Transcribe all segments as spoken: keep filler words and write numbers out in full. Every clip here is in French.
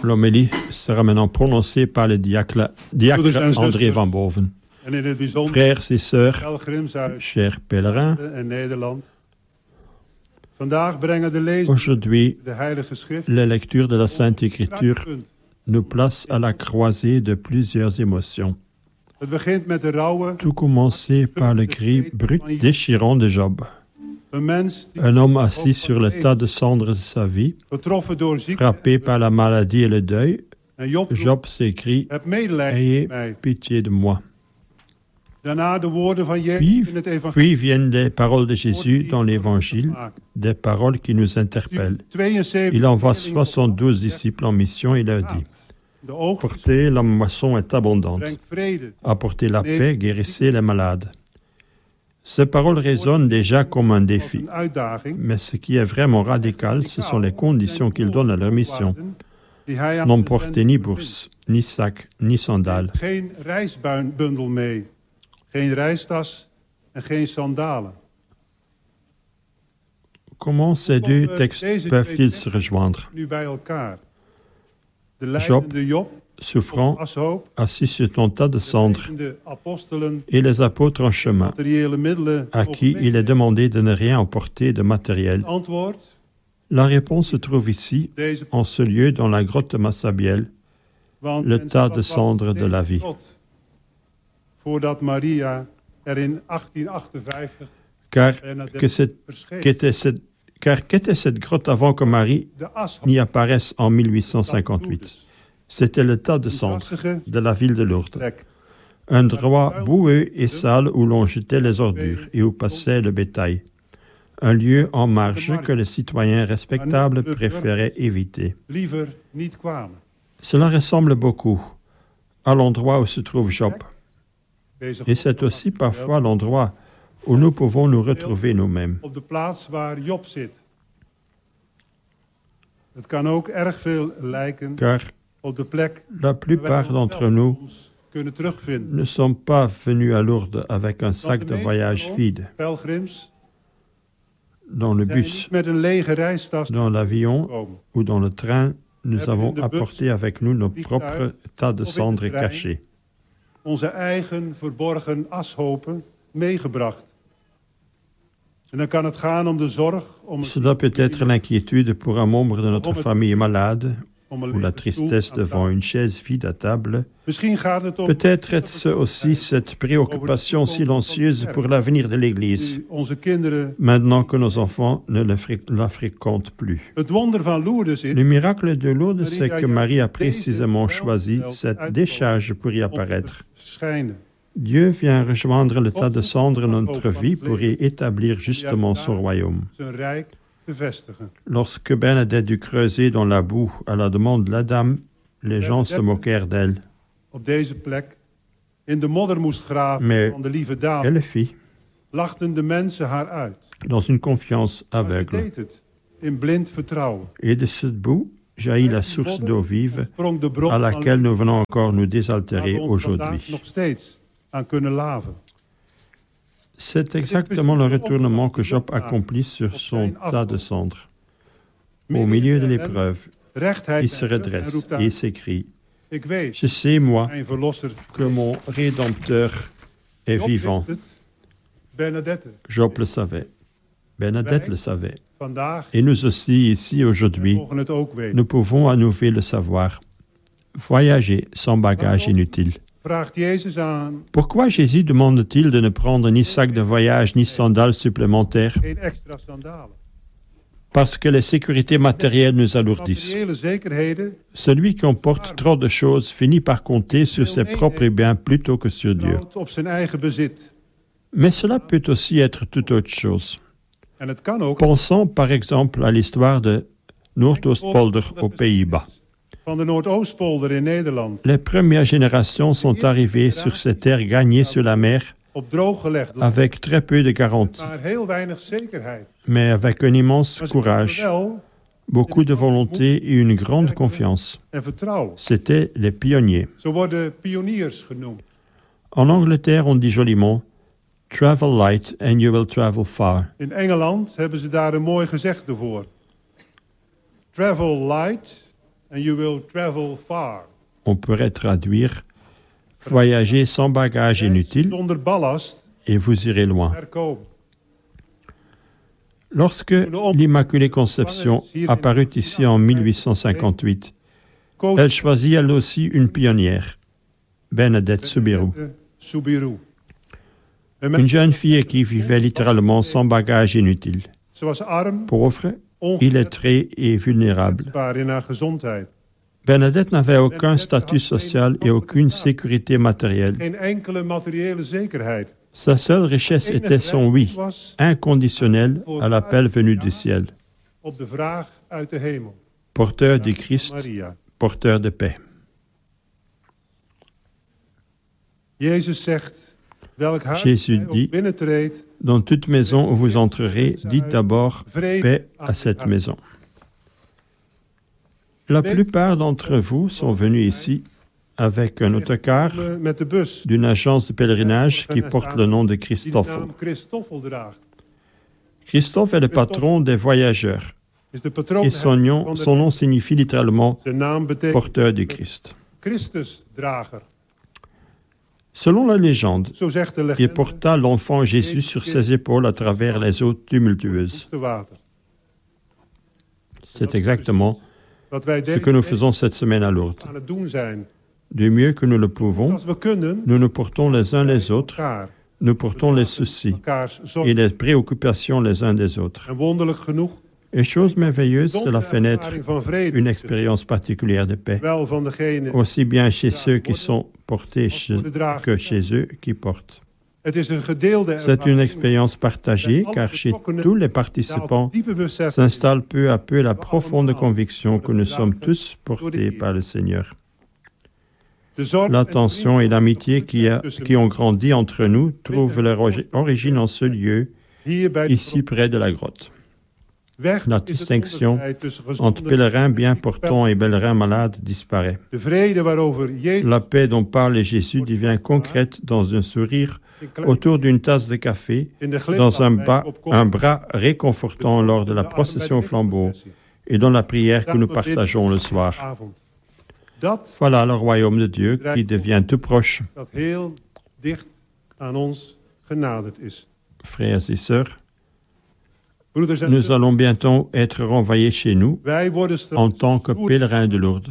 L'homélie sera maintenant prononcée par le diacre, diacre André van Boven. Frères et sœurs, chers pèlerins, aujourd'hui, la lecture de la Sainte Écriture nous place à la croisée de plusieurs émotions. Tout commençait par le cri brut déchirant de Job. Un homme assis sur le tas de cendres de sa vie, frappé par la maladie et le deuil, Job s'écrie « Ayez pitié de moi ». Puis, puis viennent les paroles de Jésus dans l'Évangile, des paroles qui nous interpellent. Il envoie soixante-douze disciples en mission et leur dit « Portez, la moisson est abondante. Apportez la paix, guérissez les malades. » Ces paroles résonnent déjà comme un défi. Mais ce qui est vraiment radical, ce sont les conditions qu'ils donnent à leur mission. N'emportez ni bourse, ni sac, ni sandales. Comment ces deux textes peuvent-ils se rejoindre? Job, souffrant, assis sur ton tas de cendres, et les apôtres en chemin, à qui il est demandé de ne rien emporter de matériel. La réponse se trouve ici, en ce lieu dans la grotte de Massabielle, le tas de cendres de la vie. Car que cette, qu'était cette, car qu'était cette grotte avant que Marie n'y apparaisse en mille huit cent cinquante-huit? C'était le tas de cendres de la ville de Lourdes, un endroit boueux et sale où l'on jetait les ordures et où passait le bétail, un lieu en marge que les citoyens respectables préféraient éviter. Cela ressemble beaucoup à l'endroit où se trouve Job, et c'est aussi parfois l'endroit où nous pouvons nous retrouver nous-mêmes. Car la plupart d'entre nous ne sont pas venus à Lourdes avec un sac de voyage vide. Dans le bus, dans l'avion ou dans le train, nous avons apporté avec nous nos propres tas de cendres cachés. Cela peut être l'inquiétude pour un membre de notre famille malade, ou la tristesse devant une chaise vide à table. Peut-être est-ce aussi cette préoccupation silencieuse pour l'avenir de l'Église, maintenant que nos enfants ne la, fré- la fréquentent plus. Le miracle de Lourdes, c'est que Marie a précisément choisi cette décharge pour y apparaître. Dieu vient rejoindre le tas de cendres de notre vie pour y établir justement son royaume. Lorsque Bernadette dut creuser dans la boue à la demande de la dame, les gens se moquèrent d'elle. Mais elle le fit, dans une confiance aveugle. Et de cette boue jaillit la source d'eau vive à laquelle nous venons encore nous désaltérer aujourd'hui. C'est exactement le retournement que Job accomplit sur son tas de cendres. Au milieu de l'épreuve, il se redresse et s'écrie « Je sais, moi, que mon Rédempteur est vivant. » Job le savait. Bernadette le savait. Et nous aussi, ici, aujourd'hui, nous pouvons à nouveau le savoir. Voyager sans bagage inutile. Pourquoi Jésus demande-t-il de ne prendre ni sac de voyage ni sandales supplémentaires? Parce que les sécurités matérielles nous alourdissent. Celui qui emporte trop de choses finit par compter sur ses propres biens plutôt que sur Dieu. Mais cela peut aussi être tout autre chose. Pensons par exemple à l'histoire de Noordoostpolder aux Pays-Bas. Les premières générations sont arrivées sur ces terres gagnées sur la mer avec très peu de garanties, mais avec un immense courage, beaucoup de volonté et une grande confiance. C'étaient les pionniers. En Angleterre, on dit joliment « Travel light and you will travel far ». In Engeland hebben ze daar een mooi gezegde voor. Travel light On pourrait traduire « Voyagez sans bagage inutile et vous irez loin ». Lorsque l'Immaculée Conception apparut ici en mille huit cent cinquante-huit, elle choisit elle aussi une pionnière, Bernadette Soubirous. Une jeune fille qui vivait littéralement sans bagage inutile, pauvre, illettrée et vulnérable. Bernadette n'avait aucun statut social et aucune sécurité matérielle. Sa seule richesse était son oui, inconditionnel à l'appel venu du ciel. Porteur du Christ, porteur de paix. Jésus dit, « Dans toute maison où vous entrerez, dites d'abord paix à cette maison. » La plupart d'entre vous sont venus ici avec un autocar d'une agence de pèlerinage qui porte le nom de Christoffel. Christophe est le patron des voyageurs et son nom, son nom signifie littéralement « porteur du Christ ». Selon la légende, il porta l'enfant Jésus sur ses épaules à travers les eaux tumultueuses. C'est exactement ce que nous faisons cette semaine à Lourdes. Du mieux que nous le pouvons, nous nous portons les uns les autres, nous portons les soucis et les préoccupations les uns des autres. Et chose merveilleuse, cela fait naître une expérience particulière de paix, aussi bien chez ceux qui sont portés que chez eux qui portent. C'est une expérience partagée car chez tous les participants s'installe peu à peu la profonde conviction que nous sommes tous portés par le Seigneur. L'attention et l'amitié qui, a, qui ont grandi entre nous trouvent leur origine en ce lieu, ici près de la grotte. La distinction entre pèlerins bien portants et pèlerins malades disparaît. La paix dont parle Jésus devient concrète dans un sourire autour d'une tasse de café, dans un, bas, un bras réconfortant lors de la procession au flambeau et dans la prière que nous partageons le soir. Voilà le royaume de Dieu qui devient tout proche. Frères et sœurs, nous allons bientôt être renvoyés chez nous en tant que pèlerins de Lourdes.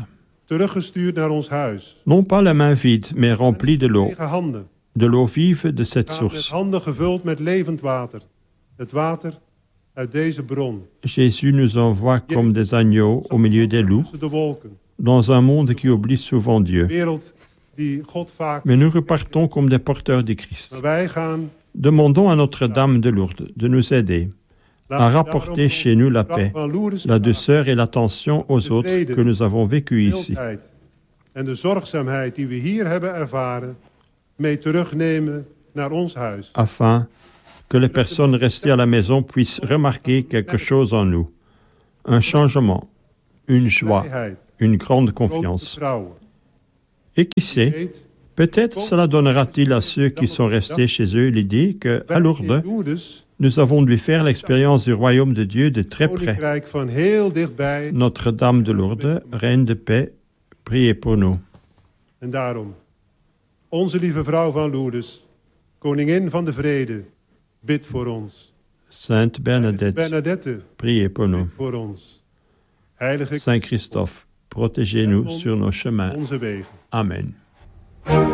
Non pas la main vide, mais remplie de l'eau, de l'eau vive de cette source. Jésus nous envoie comme des agneaux au milieu des loups, dans un monde qui oublie souvent Dieu. Mais nous repartons comme des porteurs du Christ. Demandons à Notre-Dame de Lourdes de nous aider à rapporter chez nous la paix, la douceur et l'attention aux autres que nous avons vécues ici. Afin que les personnes restées à la maison puissent remarquer quelque chose en nous, un changement, une joie, une grande confiance. Et qui sait, peut-être cela donnera-t-il à ceux qui sont restés chez eux l'idée qu'à Lourdes, nous avons dû faire l'expérience du royaume de Dieu de très près. Notre-Dame de Lourdes, Reine de paix, priez pour nous. En daarom, onze lieve vrouw van Lourdes, koningin van de vrede, bid voor ons. Sainte Bernadette, Bernadette, priez pour nous. bid voor ons. Heilige Saint Christophe, protégez-nous sur nos chemins. onze wegen. Amen.